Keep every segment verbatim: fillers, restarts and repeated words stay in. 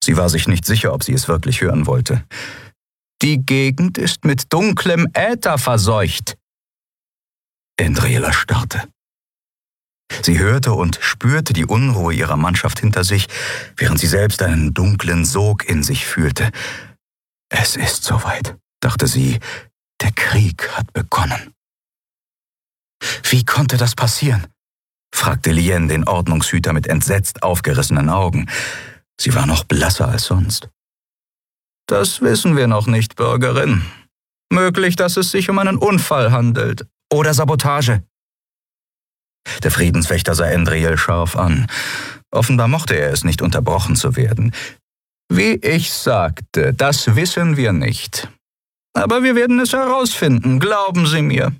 Sie war sich nicht sicher, ob sie es wirklich hören wollte. »Die Gegend ist mit dunklem Äther verseucht.« Endriel erstarrte. Sie hörte und spürte die Unruhe ihrer Mannschaft hinter sich, während sie selbst einen dunklen Sog in sich fühlte. »Es ist soweit«, dachte sie, »der Krieg hat begonnen.« »Wie konnte das passieren?« fragte Lien den Ordnungshüter mit entsetzt aufgerissenen Augen. Sie war noch blasser als sonst. »Das wissen wir noch nicht, Bürgerin. Möglich, dass es sich um einen Unfall handelt. Oder Sabotage.« Der Friedenswächter sah Endriel scharf an. Offenbar mochte er es nicht, unterbrochen zu werden. »Wie ich sagte, das wissen wir nicht. Aber wir werden es herausfinden, glauben Sie mir.«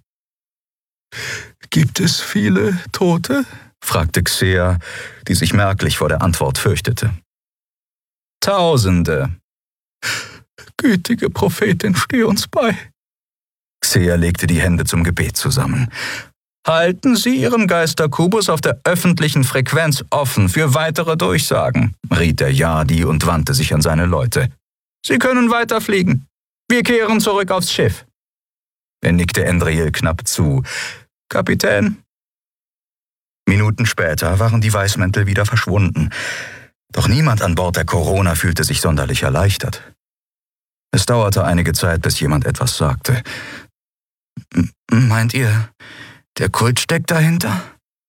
»Gibt es viele Tote?« fragte Xea, die sich merklich vor der Antwort fürchtete. »Tausende.« »Gütige Prophetin, steh uns bei.« Xea legte die Hände zum Gebet zusammen. »Halten Sie Ihren Geisterkubus auf der öffentlichen Frequenz offen für weitere Durchsagen«, riet der Yadi und wandte sich an seine Leute. »Sie können weiterfliegen. Wir kehren zurück aufs Schiff.« Er nickte Endriel knapp zu. »Kapitän?« Minuten später waren die Weißmäntel wieder verschwunden. Doch niemand an Bord der Corona fühlte sich sonderlich erleichtert. Es dauerte einige Zeit, bis jemand etwas sagte. »Meint ihr, der Kult steckt dahinter?«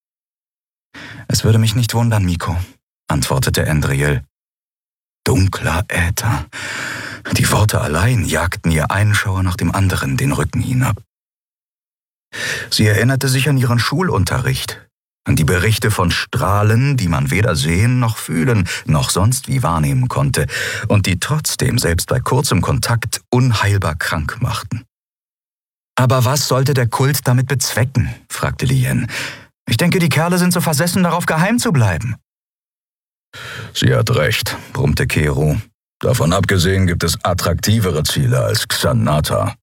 »Es würde mich nicht wundern, Miko«, antwortete Endriel. Dunkler Äther. Die Worte allein jagten ihr einen Schauer nach dem anderen den Rücken hinab. Sie erinnerte sich an ihren Schulunterricht, an die Berichte von Strahlen, die man weder sehen noch fühlen, noch sonst wie wahrnehmen konnte und die trotzdem, selbst bei kurzem Kontakt, unheilbar krank machten. »Aber was sollte der Kult damit bezwecken?« fragte Lien. »Ich denke, die Kerle sind so versessen, darauf geheim zu bleiben.« »Sie hat recht«, brummte Kero. »Davon abgesehen gibt es attraktivere Ziele als Xanata.«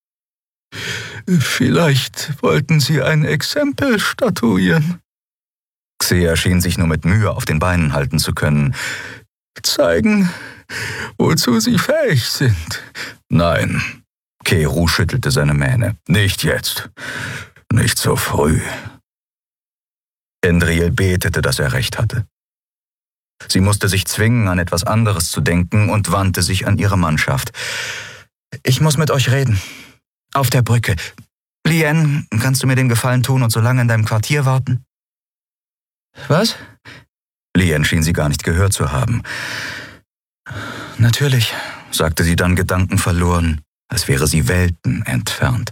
»Vielleicht wollten Sie ein Exempel statuieren?« Xea schien sich nur mit Mühe auf den Beinen halten zu können. »Zeigen, wozu Sie fähig sind.« »Nein.« Kero schüttelte seine Mähne. »Nicht jetzt. Nicht so früh.« Endriel betete, dass er recht hatte. Sie musste sich zwingen, an etwas anderes zu denken und wandte sich an ihre Mannschaft. »Ich muss mit euch reden. Auf der Brücke. Lien, kannst du mir den Gefallen tun und so lange in deinem Quartier warten?« »Was?« Lien schien sie gar nicht gehört zu haben. »Natürlich«, sagte sie dann gedankenverloren, als wäre sie Welten entfernt.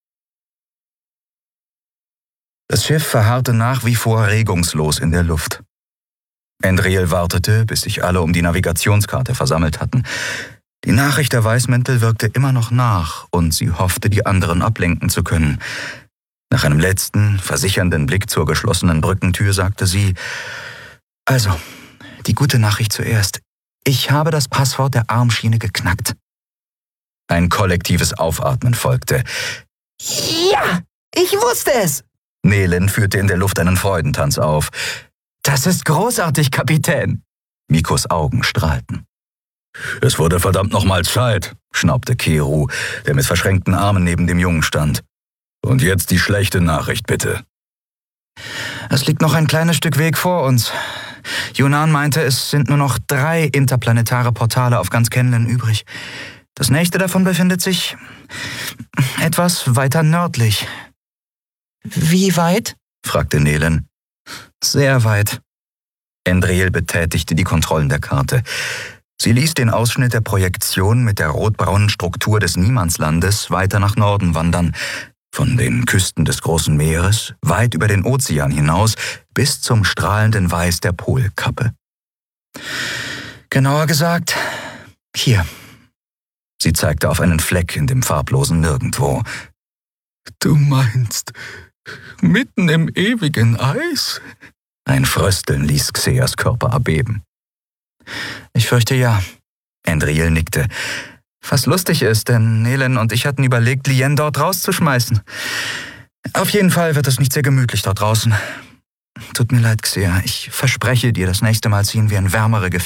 Das Schiff verharrte nach wie vor regungslos in der Luft. Endriel wartete, bis sich alle um die Navigationskarte versammelt hatten. Die Nachricht der Weißmäntel wirkte immer noch nach und sie hoffte, die anderen ablenken zu können. Nach einem letzten, versichernden Blick zur geschlossenen Brückentür sagte sie, »Also, die gute Nachricht zuerst. Ich habe das Passwort der Armschiene geknackt.« Ein kollektives Aufatmen folgte. »Ja, ich wusste es!« Nelen führte in der Luft einen Freudentanz auf. »Das ist großartig, Kapitän!« Mikos Augen strahlten. »Es wurde verdammt nochmal Zeit«, schnaubte Kero, der mit verschränkten Armen neben dem Jungen stand. »Und jetzt die schlechte Nachricht, bitte.« »Es liegt noch ein kleines Stück Weg vor uns. Yunan meinte, es sind nur noch drei interplanetare Portale auf ganz Kenlen übrig. Das nächste davon befindet sich etwas weiter nördlich.« »Wie weit?« fragte Nelen. »Sehr weit.« Endriel betätigte die Kontrollen der Karte. Sie ließ den Ausschnitt der Projektion mit der rotbraunen Struktur des Niemandslandes weiter nach Norden wandern, von den Küsten des großen Meeres, weit über den Ozean hinaus, bis zum strahlenden Weiß der Polkappe. »Genauer gesagt, hier.« Sie zeigte auf einen Fleck in dem farblosen Nirgendwo. »Du meinst, mitten im ewigen Eis?« Ein Frösteln ließ Xeas Körper erbeben. »Ich fürchte ja«, Endriel nickte. »Was lustig ist, denn Nelen und ich hatten überlegt, Lien dort rauszuschmeißen. Auf jeden Fall wird es nicht sehr gemütlich dort draußen. Tut mir leid, Xea. Ich verspreche dir, das nächste Mal ziehen wir in wärmere Gefilde.«